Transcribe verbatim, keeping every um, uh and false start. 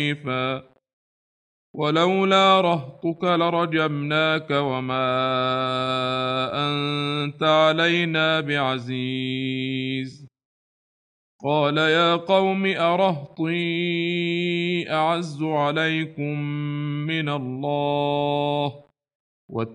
ضعيفا ولولا رهطك لرجمناك وما أنت علينا بعزيز قال يا قوم أرهطي أعز عليكم من الله